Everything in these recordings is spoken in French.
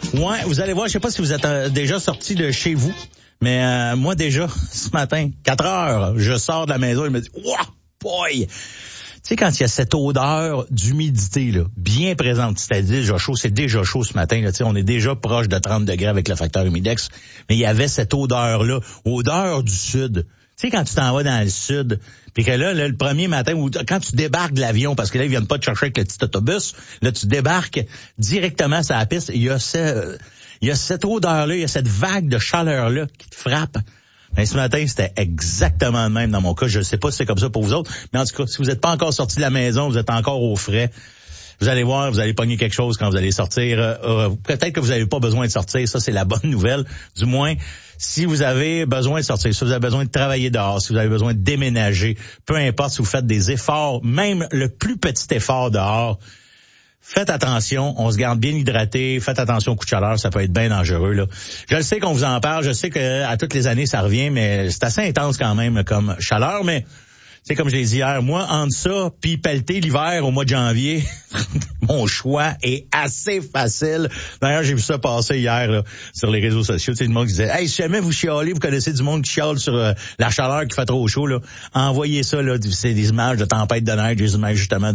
Ouais, vous allez voir, je sais pas si vous êtes déjà sorti de chez vous, mais moi déjà, ce matin, 4 heures, je sors de la maison et je me dis, wow, boy! Tu sais, quand il y a cette odeur d'humidité, là, bien présente, c'est déjà chaud ce matin, là, tu sais, on est déjà proche de 30 degrés avec le facteur humidex, mais il y avait cette odeur-là, odeur du sud. Tu sais, quand tu t'en vas dans le sud, puis que là, le premier matin, ou quand tu débarques de l'avion, parce que là, ils viennent pas te chercher avec le petit autobus, là, tu débarques directement sur la piste, il y a cette odeur-là, il y a cette vague de chaleur-là qui te frappe. Mais ce matin, c'était exactement le même dans mon cas. Je sais pas si c'est comme ça pour vous autres, mais en tout cas, si vous n'êtes pas encore sorti de la maison, vous êtes encore au frais, vous allez voir, vous allez pogner quelque chose quand vous allez sortir. Peut-être que vous n'avez pas besoin de sortir, ça c'est la bonne nouvelle. Du moins, si vous avez besoin de sortir, si vous avez besoin de travailler dehors, si vous avez besoin de déménager, peu importe si vous faites des efforts, même le plus petit effort dehors, faites attention, on se garde bien hydraté, faites attention au coup de chaleur, ça peut être bien dangereux, là. Je le sais qu'on vous en parle, je sais que à toutes les années ça revient, mais c'est assez intense quand même comme chaleur, mais c'est comme je l'ai dit hier, moi, entre ça puis pelleter l'hiver au mois de janvier, mon choix est assez facile. D'ailleurs, j'ai vu ça passer hier là, sur les réseaux sociaux. Tu sais, le monde qui disait, hey, si jamais vous chialez, vous connaissez du monde qui chiale sur la chaleur qui fait trop chaud, là, envoyez ça, là, c'est des images de tempête de neige, des images justement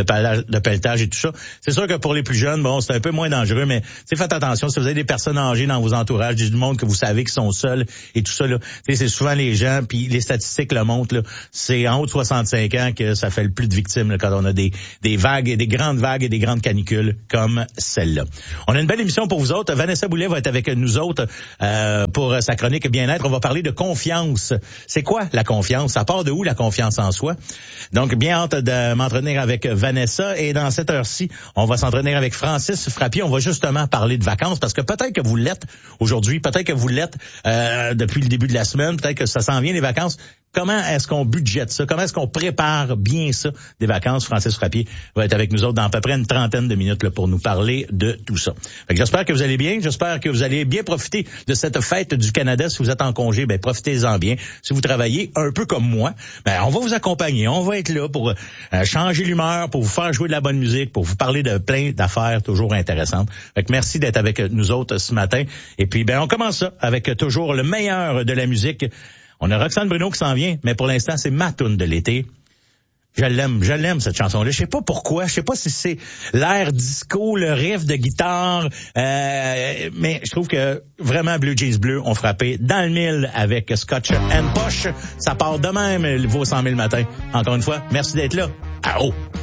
de pelletage et tout ça. C'est sûr que pour les plus jeunes, bon, c'est un peu moins dangereux, mais faites attention. Si vous avez des personnes âgées dans vos entourages, du monde que vous savez qui sont seuls et tout ça, là, c'est souvent les gens, puis les statistiques le montrent, là, c'est en haut de 65 ans que ça fait le plus de victimes là, quand on a des vagues, des grandes vagues et des grandes canicules comme celle-là. On a une belle émission pour vous autres. Vanessa Boulet va être avec nous autres pour sa chronique Bien-être. On va parler de confiance. C'est quoi la confiance? Ça part de où la confiance en soi? Donc, bien hâte de m'entretenir avec Vanessa. Et dans cette heure-ci, on va s'entretenir avec Francis Frappier. On va justement parler de vacances parce que peut-être que vous l'êtes aujourd'hui, peut-être que vous l'êtes depuis le début de la semaine, peut-être que ça s'en vient les vacances. Comment est-ce qu'on budgète ça? Comment est-ce qu'on prépare bien ça des vacances? Francis Frappier va être avec nous autres dans à peu près une trentaine de minutes là, pour nous parler de tout ça. Fait que j'espère que vous allez bien. J'espère que vous allez bien profiter de cette fête du Canada. Si vous êtes en congé, ben profitez-en bien. Si vous travaillez un peu comme moi, ben on va vous accompagner. On va être là pour changer l'humeur, pour vous faire jouer de la bonne musique, pour vous parler de plein d'affaires toujours intéressantes. Fait que merci d'être avec nous autres ce matin. Et puis ben on commence ça avec toujours le meilleur de la musique. On a Roxane Bruno qui s'en vient, mais pour l'instant, c'est ma toune de l'été. Je l'aime cette chanson-là. Je sais pas pourquoi, je sais pas si c'est l'air disco, le riff de guitare, mais je trouve que vraiment Blue Jeans Bleu ont frappé dans le mille avec Scotch and Posh. Ça part de même, vos 100 000 matins. Encore une fois, merci d'être là. À haut.